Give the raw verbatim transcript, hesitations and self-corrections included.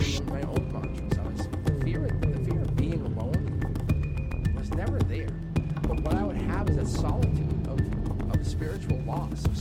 with my own mantras. I was the fear, the fear of being alone was never there. But what I would have is that solitude of, of spiritual loss.